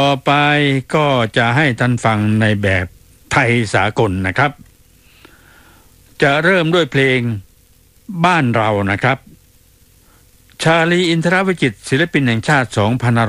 ไปก็จะให้ท่านฟังในแบบไทยสากลนะครับจะเริ่มด้วยเพลงบ้านเรานะครับชาลีอินทรวิจิตรศิลปินแห่งชาติ